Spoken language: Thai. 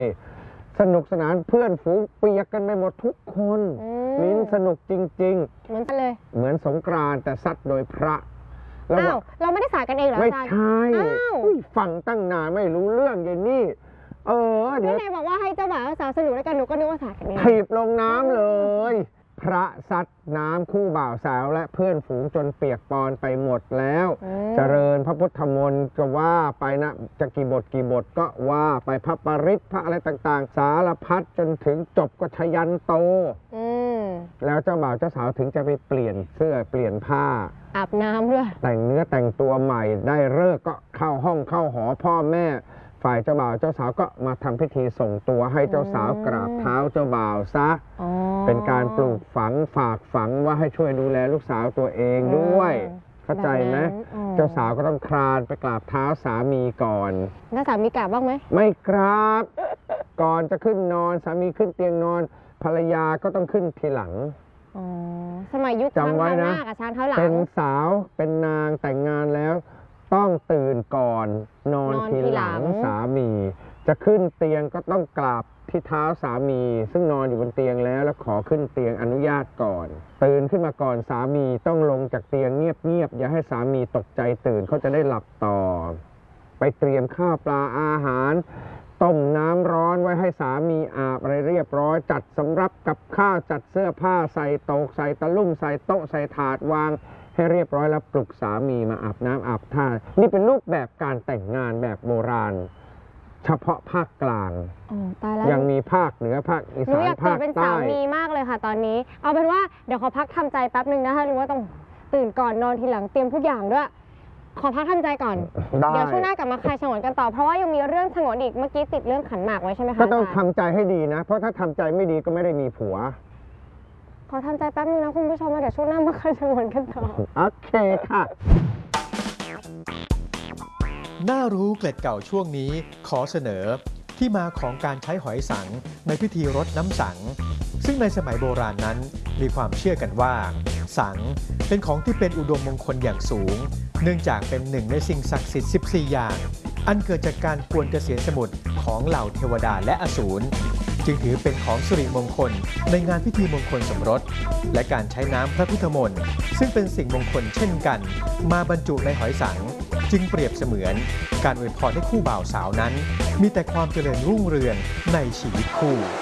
สนุกสนานเพื่อนฝูงเปียกกันไปหมดทุกคนมิ้นสนุกจริงๆเหมือนกันเลยเหมือนสงกรานต์แต่ซัดโดยพระอ้าวเราไม่ได้สาดกันเองเหรอไม่ใช่ฟังตั้งนานไม่รู้เรื่องยายนี่เดี๋ยวไหนบอกว่าให้เจ้าบ่าวสาวสนุกด้วยกันหนูก็นึกว่าสาดกันเองถีบลงน้ำเลยพระซัดน้ำคู่บ่าวสาวและเพื่อนฝูงจนเปียกปอนไปหมดแล้วเจริญพระพุทธมนต์ก็ว่าไปนะจะกี่บทก็ว่าไปพระปริตพระอะไรต่างๆสารพัดจนถึงจบก็ชยันโตแล้วเจ้าบ่าวเจ้าสาวถึงจะไปเปลี่ยนเสื้อเปลี่ยนผ้าอาบน้ำด้วยแต่งเนื้อแต่งตัวใหม่ได้ฤกษ์ก็เข้าห้องเข้าหอพ่อแม่ฝ่ายเจ้าบ่าวเจ้าสาวก็มาทำพิธีส่งตัวให้เจ้าสาวกราบเท้าเจ้าบ่าวซะเป็นการปลูกฝังฝากฝังว่าให้ช่วยดูแลลูกสาวตัวเองด้วยเข้าใจไหมเจ้าสาวก็ต้องคลานไปกราบเท้าสามีก่อนแล้วสามีกราบบ้างไหมไม่กราบก่อนจะขึ้นนอนสามีขึ้นเตียงนอนภรรยาก็ต้องขึ้นทีหลังสมัยยุคช้างเท้าหน้ากับช้างเท้าหลังเป็นสาวเป็นนางแต่งงานแล้วต้องตื่นก่อนนอนทีหลังสามีจะขึ้นเตียงก็ต้องกราบที่เท้าสามีซึ่งนอนอยู่บนเตียงแล้วขอขึ้นเตียงอนุญาตก่อนตื่นขึ้นมาก่อนสามีต้องลงจากเตียงเงียบอย่าให้สามีตกใจตื่นเขาจะได้หลับต่อไปเตรียมข้าวปลาอาหารต้มน้ำร้อนไว้ให้สามีอาบอะไรเรียบร้อยจัดสำรับกับข้าวจัดเสื้อผ้าใส่โต๊ะใส่ตะลุ่มใส่โต๊ะใส่ถาดวางให้เรียบร้อยแล้วปลุกสามีมาอาบน้ำอาบท่านี่เป็นรูปแบบการแต่งงานแบบโบราณเฉพาะภาคกลางยังมีภาคเหนือภาคอีสานภาคใต้เป็นสามีมากเลยค่ะตอนนี้เอาเป็นว่าเดี๋ยวขอพักทำใจแป๊บนึงนะคะรู้ว่าต้องตื่นก่อนนอนทีหลังเตรียมทุกอย่างด้วยขอพักทำใจก่อนเดี๋ยวช่วงหน้ากลับมาคลายฉงนกันต่อเพราะว่ายังมีเรื่องฉงนอีกเมื่อกี้ติดเรื่องขันหมากไว้ใช่ไหมคะก็ต้องทำใจให้ดีนะเพราะถ้าทำใจไม่ดีก็ไม่ได้มีผัวขอทำใจแป๊บนึงนะคุณผู้ชมเดี๋ยวช่วงหน้ามาคลายฉงนกันต่อโอเคค่ะน่ารู้เกล็ดเก่าช่วงนี้ขอเสนอที่มาของการใช้หอยสังในพิธีรดน้ำสังซึ่งในสมัยโบราณนั้นมีความเชื่อกันว่าสังเป็นของที่เป็นอุดมมงคลอย่างสูงเนื่องจากเป็นหนึ่งในสิ่งศักดิ์สิทธิ์14อย่างอันเกิดจากการกวนเกษียณสมุทรของเหล่าเทวดาและอสูรจึงถือเป็นของสิริมงคลในงานพิธีมงคลสมรสและการใช้น้ำพระพุทธมนต์ซึ่งเป็นสิ่งมงคลเช่นกันมาบรรจุในหอยสังจึงเปรียบเสมือนการอวยพรให้คู่บ่าวสาวนั้นมีแต่ความเจริญรุ่งเรืองในชีวิตคู่